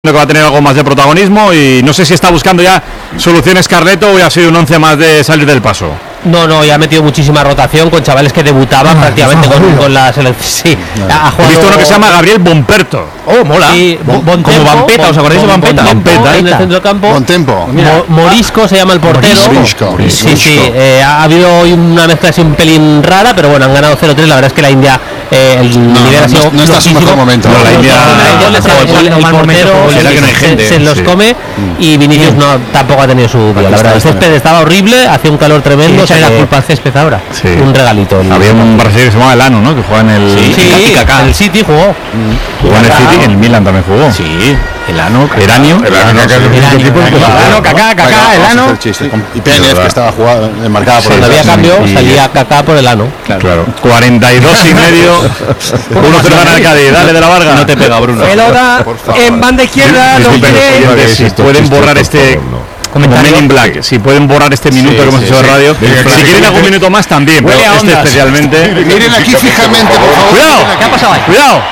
Que va a tener algo más de protagonismo y no sé si está buscando ya soluciones Carleto o ya ha sido un 11 más de salir del paso. No, ya ha metido muchísima rotación con chavales que debutaban prácticamente con la selección. Sí, He visto uno que se llama Gabriel Bomperto. Oh, mola. Sí, como Vampeta, ¿os acordáis de Vampeta? Vampeta en el centro del campo. Bontempo. Morisco se llama el portero. Morisco. Sí. Ha habido hoy una mezcla así un pelín rara, pero bueno, han ganado 0-3. La verdad es que la India el nivel ha sido no está en su mejor momento. No, la India el portero se los come y Vinicius tampoco ha tenido su día. La verdad, el césped estaba horrible, hacía un calor tremendo. ¿Echarle la culpa al césped ahora? Sí. Un regalito. Había un brasileño que se llamaba Elano, ¿no? Que juega en el... Sí, el City jugó. Jugó en el City, en el Milan también jugó. Sí. Elano, Kaká, Elano. Y Pérez, que estaba marcada por cuando había cambio, salía Kaká por Elano. Claro. 42 y medio. 1-0 gana el Cádiz. Dale de la Varga. No te pega, Bruno. Pelota en banda izquierda. Si pueden borrar este... Como Men in Black, si pueden borrar este minuto que hemos hecho de radio. Si quieren algún minuto más también, pero este especialmente. Miren aquí fijamente, por favor. Cuidado, ¿qué ha pasado ahí? Cuidado.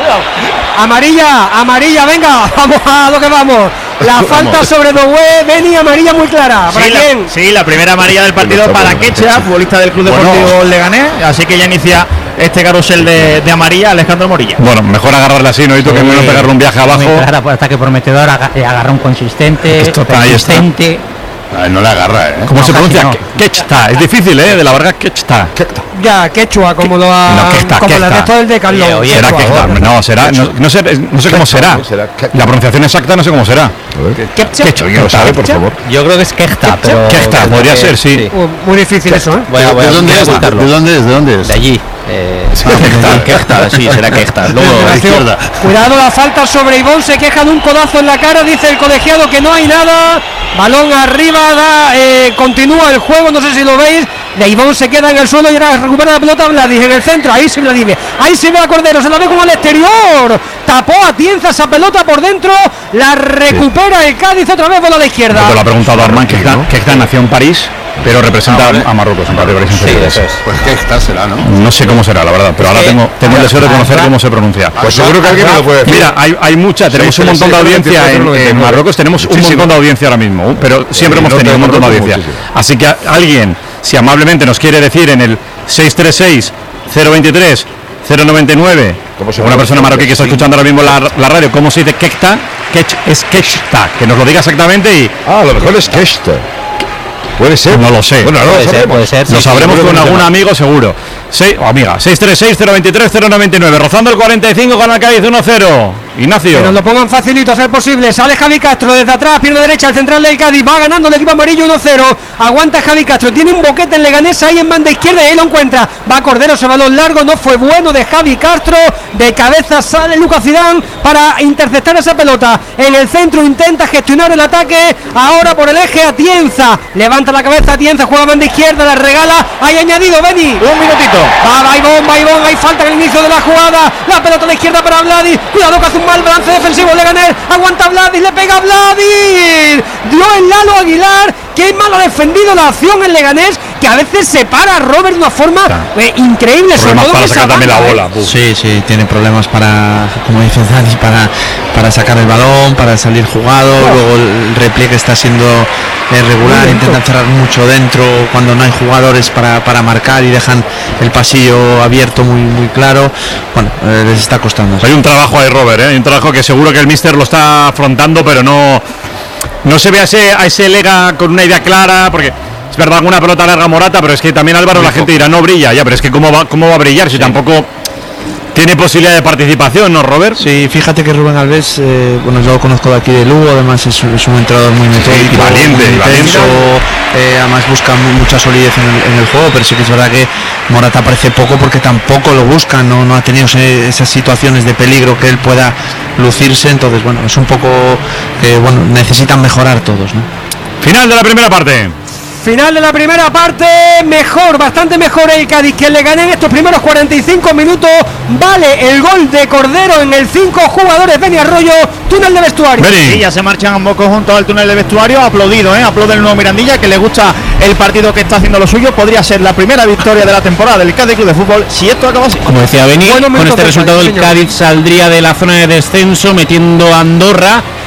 Amarilla, venga, vamos a lo que vamos. La falta sobre Doué, Beni, amarilla muy clara. ¿Para quién? Sí, la primera amarilla del partido para Quecha, futbolista del Club Deportivo Leganés, así que ya inicia este carrusel de amarilla Alejandro Morilla. Bueno, mejor agarrarle así, ¿no? Y tú que menos pegarle un viaje abajo. Ataque prometedor, agarrón consistente, persistente. No le agarra, ¿Cómo se pronuncia? Quechta. Es difícil, de la Varga, Quechta. Ya, quechua, como lo ha... como el texto del de Carlos. Será Quechta. No, será... No sé cómo será. La pronunciación exacta no sé cómo será. Quechua, ¿alguien lo sabe, por favor? Yo creo que es Quechta, pero... Quechta, podría ser, sí. Muy difícil eso, ¿De dónde es? De allí. Quechta, sí, será Quechta. Luego a la izquierda. Cuidado, la falta sobre Ivón, se queja de un codazo en la cara, dice el colegiado que no hay nada. Balón arriba, continúa el juego, no sé si lo veis. De Ivón se queda en el suelo y ahora recupera la pelota Vladic en el centro. Ahí se ve a Cordero, se la ve como al exterior. Tapó a Tienza esa pelota por dentro. La recupera el Cádiz otra vez por la izquierda. Lo ha preguntado Armán, que nació en París, pero representa a Marruecos en categorías inferiores. Pues Quechta será, ¿no? No sé cómo será, la verdad, pero ahora tengo el deseo de conocer cómo se pronuncia. Pues seguro que alguien me lo puede decir. Mira, hay mucha, tenemos un montón de audiencia en Marruecos, tenemos un montón de audiencia ahora mismo, pero siempre hemos tenido un montón de audiencia. Así que alguien, si amablemente nos quiere decir en el 636 023 099, una persona marroquí que está escuchando ahora mismo la radio, ¿cómo se dice Quechta? Es Quechta, que nos lo diga exactamente y... a lo mejor es Quechta. Puede ser. No lo sé. Bueno, puede ser. Lo sabremos con algún amigo seguro. Amiga, 636-023-099. Rozando el 45, gana el Cádiz 1-0. Ignacio. Que nos lo pongan facilito, a ser posible. Sale Javi Castro desde atrás, pierna derecha, el central del Cádiz. Va ganando el equipo amarillo 1-0. Aguanta Javi Castro. Tiene un boquete en Leganés ahí en banda izquierda y ahí lo encuentra. Va Cordero, ese balón largo. No fue bueno de Javi Castro. De cabeza sale Lucas Zidane para interceptar esa pelota. En el centro intenta gestionar el ataque. Ahora por el eje Atienza. Levanta la cabeza Atienza, juega banda izquierda, la regala. Hay añadido, Beni. Un minutito. Va Ivón. Hay falta en el inicio de la jugada. La pelota a la izquierda para Vladic. Cuidado que hace un mal balance defensivo. Leganés. Aguanta Vladic. Le pega Vladic. Dio el Lalo Aguilar. Qué mal ha defendido la acción en Leganés. Que a veces se para a Robert de una forma increíble. Problemas para sacar también la bola. Sí, tiene problemas para, como dice Dani, para sacar el balón, para salir jugado. Luego el repliegue está siendo regular. Intentan cerrar mucho dentro cuando no hay jugadores para marcar y dejan el pasillo abierto muy claro. Bueno, les está costando. Hay un trabajo ahí, Robert, hay un trabajo que seguro que el míster lo está afrontando, pero no se ve a ese Lega con una idea clara, porque es verdad, alguna pelota larga Morata, pero es que también Álvaro, la gente dirá no brilla, ya, pero es que cómo va a brillar si tampoco tiene posibilidad de participación, ¿no, Robert? Sí, fíjate que Rubén Alves, yo lo conozco de aquí de Lugo, además es un entrenador muy metódico, valiente, además busca mucha solidez en el juego, pero sí que es verdad que Morata aparece poco porque tampoco lo busca, no ha tenido esas situaciones de peligro que él pueda lucirse, entonces bueno, es un poco que necesitan mejorar todos, ¿no? Final de la primera parte. Final de la primera parte, mejor, bastante mejor el Cádiz que le gané en estos primeros 45 minutos. Vale el gol de Cordero en el 5 jugadores. Beni Arroyo, túnel de vestuario. Sí, ya se marchan ambos conjuntos al túnel de vestuario. Aplaudido, aplaude el nuevo Mirandilla, que le gusta el partido que está haciendo lo suyo. Podría ser la primera victoria de la temporada del Cádiz Club de Fútbol si esto acaba así. Como decía Beni, con este resultado el Cádiz saldría de la zona de descenso, metiendo a Andorra